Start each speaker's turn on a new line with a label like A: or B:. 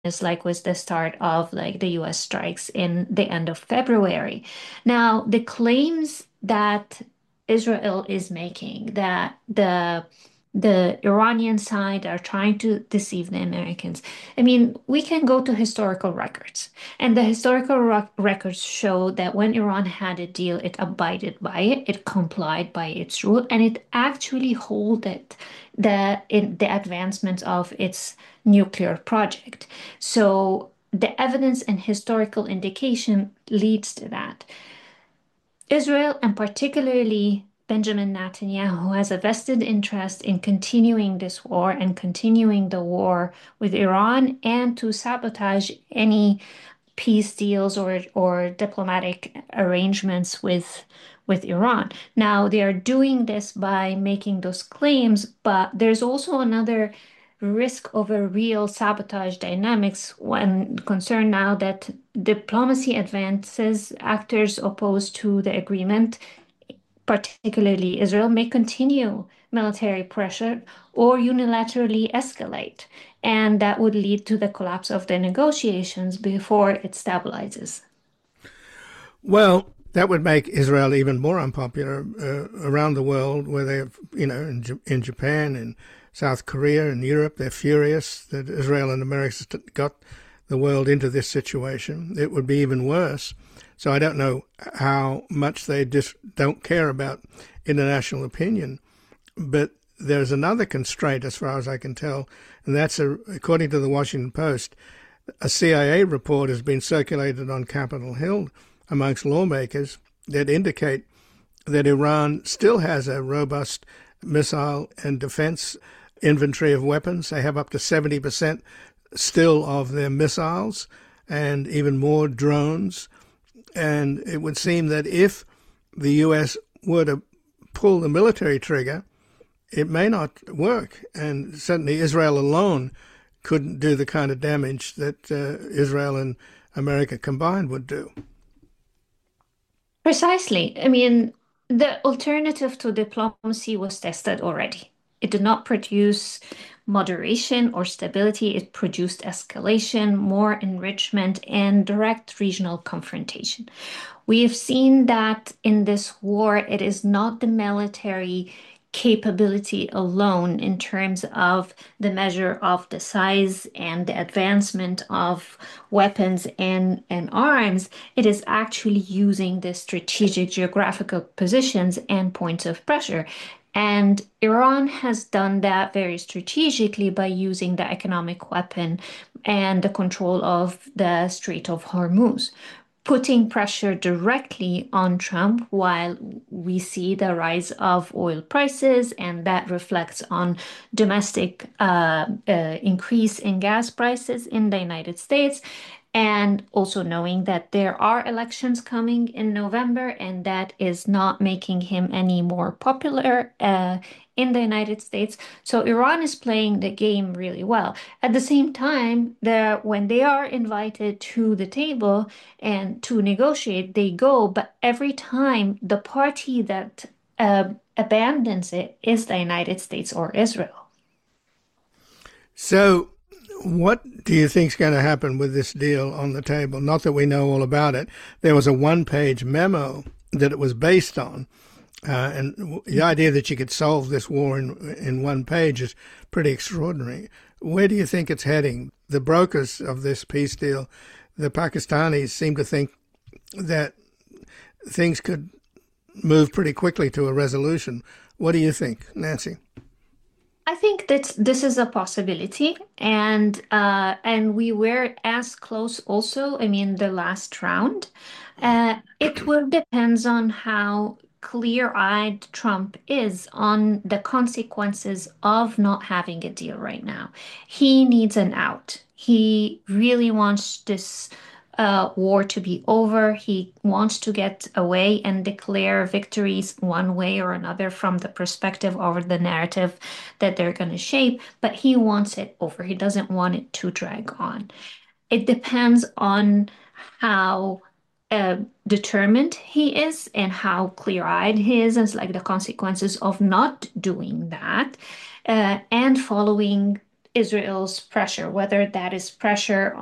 A: is like with the start of like the US strikes in the end of February. Now, the claims that Israel is making that the Iranian side are trying to deceive the Americans. I mean, we can go to historical records, and the historical records show that when Iran had a deal, it abided by it, it complied by its rule, and it actually holded the advancement of its nuclear project. So the evidence and historical indication leads to that. Israel, and particularly Benjamin Netanyahu, has a vested interest in continuing this war and continuing the war with Iran and to sabotage any peace deals or diplomatic arrangements with Iran. Now, they are doing this by making those claims, but there's also another risk of a real sabotage dynamics when concerned now that diplomacy advances, actors opposed to the agreement, particularly Israel, may continue military pressure or unilaterally escalate. And that would lead to the collapse of the negotiations before it stabilizes.
B: Well, that would make Israel even more unpopular around the world, where they've, in Japan and South Korea and Europe, they're furious that Israel and America got the world into this situation. It would be even worse. So I don't know how much they just don't care about international opinion. But there's another constraint, as far as I can tell, and that's, according to the Washington Post, a CIA report has been circulated on Capitol Hill amongst lawmakers that indicate that Iran still has a robust missile and defense inventory of weapons. They have up to 70% still of their missiles and even more drones. And it would seem that if the U.S. were to pull the military trigger, it may not work. And certainly Israel alone couldn't do the kind of damage that Israel and America combined would do.
A: Precisely. I mean, the alternative to diplomacy was tested already. It did not produce moderation or stability. It produced escalation, more enrichment, and direct regional confrontation. We have seen that in this war, it is not the military capability alone in terms of the measure of the size and the advancement of weapons and arms. It is actually using the strategic geographical positions and points of pressure. And Iran has done that very strategically by using the economic weapon and the control of the Strait of Hormuz, putting pressure directly on Trump while we see the rise of oil prices, and that reflects on domestic increase in gas prices in the United States. And also knowing that there are elections coming in November, and that is not making him any more popular in the United States. So Iran is playing the game really well. At the same time, when they are invited to the table and to negotiate, they go. But every time the party that abandons it is the United States or Israel.
B: So what do you think is going to happen with this deal on the table? Not that we know all about it. There was a one-page memo that it was based on. And the idea that you could solve this war in one page is pretty extraordinary. Where do you think it's heading? The brokers of this peace deal, the Pakistanis, seem to think that things could move pretty quickly to a resolution. What do you think, Nancy?
A: I think that this is a possibility, and we were as close also. I mean, the last round. It will depends on how clear-eyed Trump is on the consequences of not having a deal right now. He needs an out. He really wants this war to be over. He wants to get away and declare victories one way or another from the perspective or the narrative that they're going to shape, but he wants it over. He doesn't want it to drag on. It depends on how determined he is and how clear-eyed he is, and it's like the consequences of not doing that and following Israel's pressure, whether that is pressure